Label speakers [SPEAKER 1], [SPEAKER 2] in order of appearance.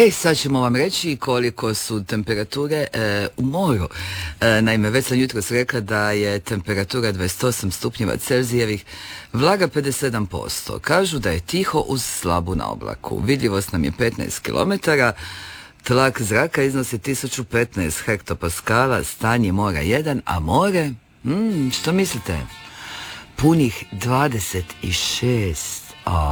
[SPEAKER 1] Sad ćemo vam reći koliko su temperature u moru. Naime, već sam jutros rekla da je temperatura 28 stupnjeva Celzijevih, vlaga 57%. Kažu da je tiho uz slabu naoblaku. Vidljivost nam je 15 km, tlak zraka iznosi 1015 hektopaskala, stanje mora 1, a more, što mislite? Punih 26.